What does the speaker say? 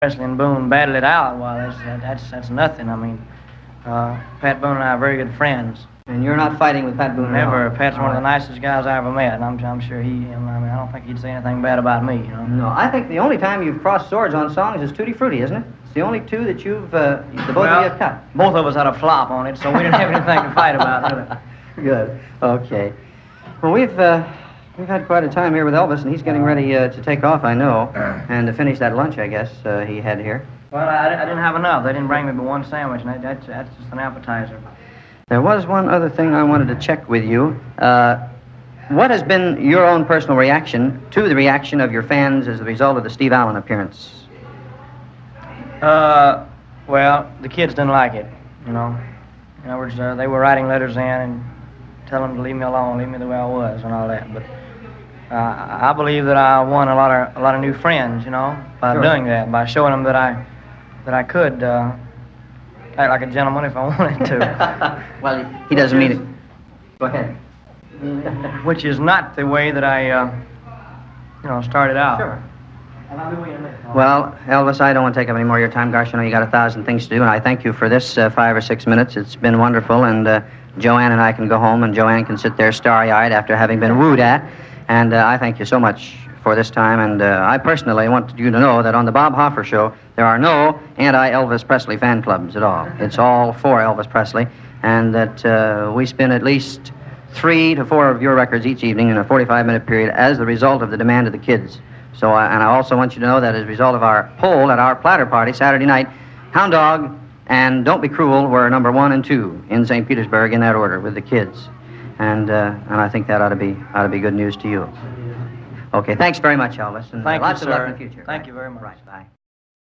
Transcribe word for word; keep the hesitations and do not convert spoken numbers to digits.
Presley and Boone battled it out. Well, that's that's that's nothing. I mean, uh, Pat Boone and I are very good friends. And you're not fighting with Pat Boone? Never. At all? Pat's all one right. of the nicest guys I ever met, and I'm I'm sure he. I mean, I don't think he'd say anything bad about me. You know. No, I think the only time you've crossed swords on songs is Tutti Frutti, isn't it? It's the only two that you've uh, the both well, of you have cut. Both of us had a flop on it, so we didn't have anything to fight about. Really. Good. Okay. Well, we've uh, we've had quite a time here with Elvis, and he's getting ready uh, to take off, I know, and to finish that lunch, I guess uh, he had here. Well, I, I didn't have enough. They didn't bring me but one sandwich, and that, that's that's just an appetizer. There was one other thing I wanted to check with you. Uh, what has been your own personal reaction to the reaction of your fans as a result of the Steve Allen appearance? Uh, well, the kids didn't like it, you know. In other words, uh, they were writing letters in and telling them to leave me alone, leave me the way I was, and all that. But uh, I believe that I won a lot of a lot of new friends, you know, by Sure. doing that, by showing them that I that I could uh, act like a gentleman if I wanted to. Well, he doesn't mean it. Go ahead. Which is not the way that I, uh, you know, started out. Sure. Well, Elvis, I don't want to take up any more of your time. Gosh, I know you got a thousand things to do, and I thank you for this uh, five or six minutes. It's been wonderful, and uh, Joanne and I can go home, and Joanne can sit there starry-eyed after having been wooed at, and uh, I thank you so much for this time, and uh, I personally want you to know that on the Bob Hoffer Show, there are no anti-Elvis Presley fan clubs at all. It's all for Elvis Presley, and that uh, we spin at least three to four of your records each evening in a forty-five minute period as the result of the demand of the kids. So, uh, and I also want you to know that as a result of our poll at our platter party Saturday night, Hound Dog and Don't Be Cruel were number one and two in Saint Petersburg in that order with the kids. And uh, and I think that ought to be ought to be good news to you. Okay, thanks very much, Elvis. And Thank uh, lots you, of sir. luck in the future. Thank Right. you very much. Right, bye.